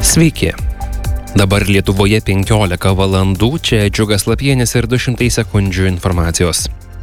Sveiki. Dabar Lietuvoje 15 valandų, čia Džiugas Lapienis ir 200 sekundžių informacijos.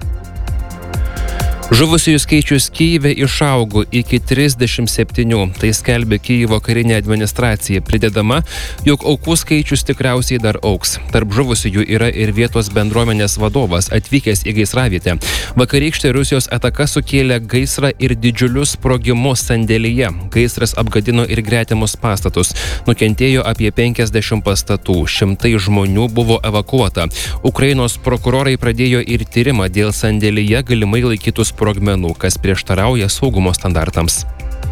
Žuvusiųjų skaičius Kyjive išaugo iki 37, tai skelbia Kyjivo karinė administracija, pridedama, jog aukų skaičius tikriausiai dar augs. Tarp žuvusiųjų yra ir vietos bendruomenės vadovas, atvykęs į gaisravietę. Vakarykštė Rusijos ataka sukėlė gaisrą ir didžiulius sprogimus sandėlyje. Gaisras apgadino ir gretimus pastatus. Nukentėjo apie 50 pastatų, šimtai žmonių buvo evakuota. Ukrainos prokurorai pradėjo ir tyrimą dėl sandėlyje galimai laikytų sprogmenų, kas prieštarauja saugumo standartams.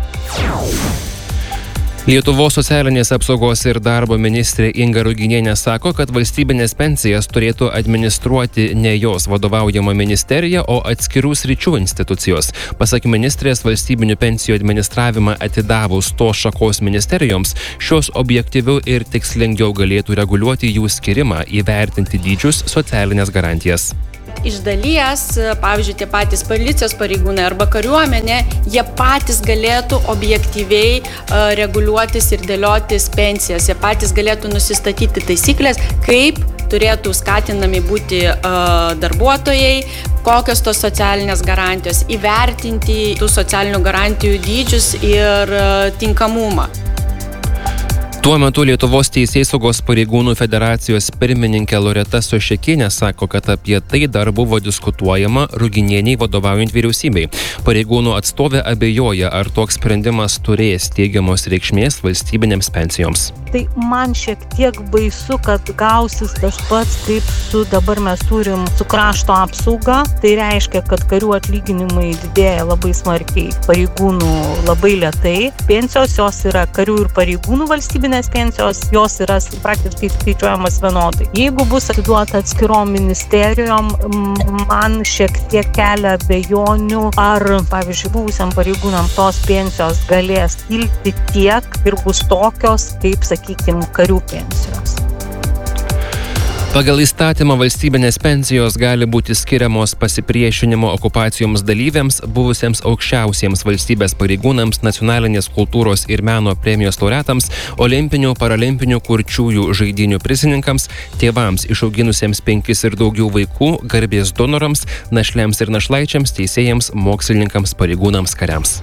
Lietuvos socialinės apsaugos ir darbo ministrė Inga Ruginienė sako, kad valstybinės pensijas turėtų administruoti ne jos vadovaujama ministerija, o atskirų sričių institucijos. Pasak ministrės, valstybinių pensijų administravimą atidavus tos šakos ministerijoms, šios objektyviau ir tikslingiau galėtų reguliuoti jų skirimą, įvertinti dydžius, socialinės garantijas. Iš dalies, pavyzdžiui, tie patys policijos pareigūnai arba kariuomenė, jie patys galėtų objektyviai reguliuotis ir dėliotis pensijas. Jie patys galėtų nusistatyti taisyklės, kaip turėtų skatinami būti darbuotojai, kokios tos socialinės garantijos, įvertinti tų socialinių garantijų dydžius ir tinkamumą. Tuo metu Lietuvos Teisėsaugos pareigūnų federacijos pirmininkė Loreta Soščekienė sako, kad apie tai dar buvo diskutuojama Ruginieniai vadovaujant vyriausybei. Pareigūnų atstovė abejoja, ar toks sprendimas turės teigiamos reikšmės valstybinėms pensijoms. Tai man šiek tiek baisu, kad gausis tas pats, kaip dabar mes turim su krašto apsauga. Tai reiškia, kad karių atlyginimai didėja labai smarkiai, pareigūnų labai lėtai. Pensijos jos yra karių ir pareigūnų valstybinės pensijos, jos yra praktiškai skaičiuojamas vienodai. Jeigu bus atiduota atskirom ministerijom, man šiek tiek kelia abejonių, ar, pavyzdžiui, buvusiam pareigūnam tos pensijos galės kilti tiek ir bus tokios, kaip, sakykime, karių pensijos. Pagal įstatymą valstybinės pensijos gali būti skiriamos pasipriešinimo okupacijoms dalyviams, buvusiems aukščiausiems valstybės pareigūnams, nacionalinės kultūros ir meno premijos laureatams, olimpinių, paralimpinių, kurčiųjų žaidynių prizininkams, tėvams išauginusiems 5 ir daugiau vaikų, garbės donorams, našliams ir našlaičiams, teisėjams, mokslininkams, pareigūnams, kariams.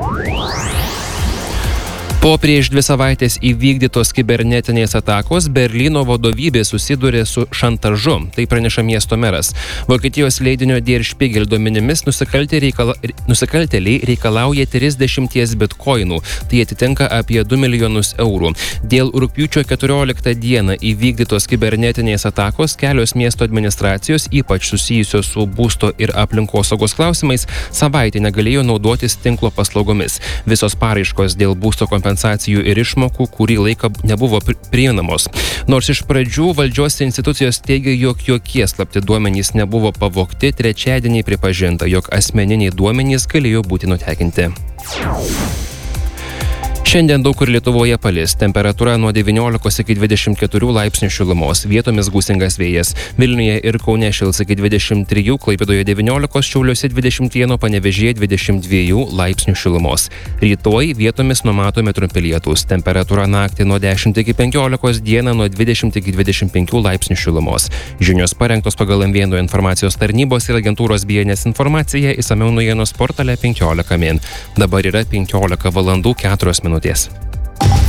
Po prieš 2 savaitės įvykdytos kibernetinės atakos Berlyno vadovybė susidūrė su šantažu, tai praneša miesto meras. Vokietijos leidinio Der Spiegel duomenimis nusikaltėliai reikalauja 30 bitkoinų, tai atitinka apie 2 milijonus eurų. Dėl rugpjūčio 14 dieną įvykdytos kibernetinės atakos kelios miesto administracijos, ypač susijusios su būsto ir aplinkosaugos klausimais, savaitę negalėjo naudotis tinklo paslaugomis. Visos paraiškos dėl būsto kompensacijų ir išmokų kurį laiką nebuvo prieinamos. Nors iš pradžių valdžios institucijos teigia, jog jokie slapti duomenys nebuvo pavogti, trečiadienį pripažinta, jog asmeniniai duomenys galėjo būti nutekinti. Šiandien daug kur Lietuvoje palis, temperatūra nuo 19 iki 24 laipsnių šilumos, vietomis gūsingas vėjas. Vilniuje ir Kaune šils iki 23, Klaipėdoje 19, Šiauliuose 21, Panevėžyje 22 laipsnių šilumos. Rytoj vietomis numatomi trumpi lietūs, temperatūra naktį nuo 10 iki 15, dieną nuo 20 iki 25 laipsnių šilumos. Žinios parengtos pagal M1 informacijos tarnybos ir agentūros BNS informacija, išsamiau naujienos portale 15 min. Dabar yra 15 valandų 4 minutės.